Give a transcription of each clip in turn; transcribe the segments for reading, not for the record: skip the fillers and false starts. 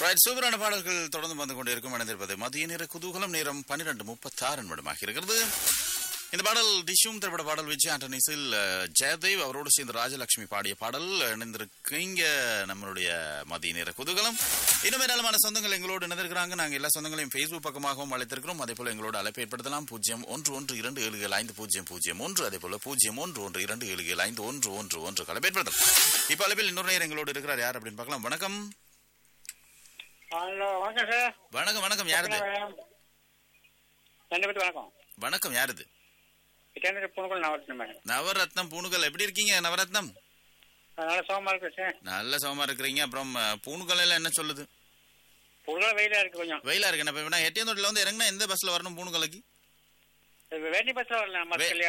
Right, சூப்பரான பாடல்கள் தொடர்ந்து வந்து கொண்டிருக்கும். இணைந்திருப்பது மதிய நேர குதூகலம். நேரம் 12:36 நிமிடமாக இருக்கிறது. இந்த பாடல் டிஷும் திரைப்பட பாடல். விஜய் ஆண்டனிஸில் ஜெயதேவ் அவரோடு சேர்ந்து ராஜலட்சுமி பாடிய பாடல். இணைந்திருக்கீங்க நம்மளுடைய மதிய நேர குதூகலம். இன்னும் ஏராளமான சொந்தங்கள் எங்களோடு இணைந்திருக்கிறாங்க. நாங்கள் எல்லா சொந்தங்களையும் Facebook பக்கமாகவும் அழைத்திருக்கிறோம். அதே போல எங்களோட அழைப்பு ஏற்படுத்தலாம். 0112775001. அதே போல 0112775111 அழைப்பு ஏற்படுத்தலாம். இப்ப அழைப்பில் இன்னொரு நேரம் எங்களோடு இருக்கிறார். யார் அப்படின்னு பார்க்கலாம். வணக்கம். வணக்கம் சார். வணக்கம் வணக்கம். யாருது? வணக்கம் வணக்கம். யாருது? நவரத்னம். நவரத்னம் பூணுகள். எப்படி இருக்கீங்க நவரத்னம்? நல்ல சோமா இருக்கு சார். நல்ல சோமா இருக்கிறீங்க. அப்புறம் பூணுகள் எல்லாம் என்ன சொல்லுது? பொருளாக வெயிலா இருக்கு. கொஞ்சம் வெயிலா இருக்கு. நான் எட்டியந்தோட்டில வந்து இறங்கினா எந்த பஸ்ல வரணும் பூணுகளுக்கு? வேண்டி பஸ்ல வரலாம்.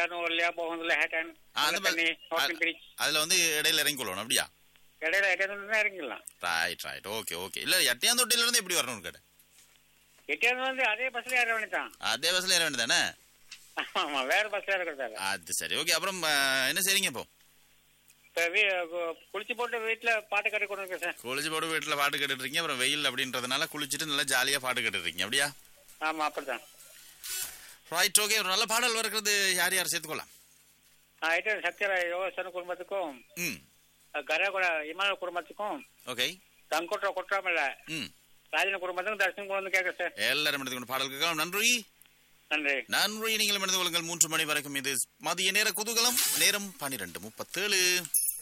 அதுல வந்து இடையில இறங்கிக்கொள்ளணும். அப்படியா? இடையில இறங்கிடலாம். Right right. Okay okay. இல்ல எட்டியாந்தோட்டில இருந்து எப்படி வரணும்னு கேட்டேன். எட்டியாந்து வந்து அதே பஸ்ல ஏற வேண்டியதான். அதே பஸ்ல ஏற வேண்டியதானே? ஆமா, வேற பஸ்ல ஏறக்கூடாது. அது சரி. ஓகே. அப்புறம் என்ன செய்றீங்க இப்போ? குளிச்சு போட்டு வீட்டுல பாட்டு கேட்டு கொண்டு இருக்கேன் சார். குளிச்சு போட்டு வீட்டுல பாட்டு கேட்டுட்டு இருக்கீங்க. அப்புறம் வெயில் அப்படின்றதுனால குளிச்சுட்டு நல்லா ஜாலியா பாட்டு கேட்டுட்டு இருக்கீங்க. அப்படியா? ஆமா, அப்படிதான். ரைட். ஓகே. ஒரு நல்ல பாடல் வருகிறது. யார் யார் சேர்த்துக்கொள்ளலாம்? சத்யராஜ் யோகசன குடும்பத்துக்கும், கரகுட இமான குடும்பத்துக்கும், ஓகே, தங்கோட்ட கொட்டாமல்ல ராஜன குடும்பத்துக்கும் தர்ஷன் கொண்டு வந்து கேட்க சார். எல்லாரும் எடுத்துக்கொண்டு பாடல் கேட்கலாம். நன்றி நன்றி நன்றி. நீங்கள் மனித கொள்ளுங்கள். 3 மணி வரைக்கும் இது மதிய நேர குதூகலம். நேரம் 12:37.